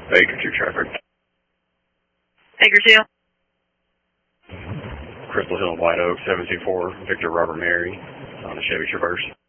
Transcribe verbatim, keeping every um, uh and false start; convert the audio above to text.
Baker two traffic. Baker two. Crystal Hill, White Oak, seven two four, Victor Robert Mary, on the Chevy Traverse.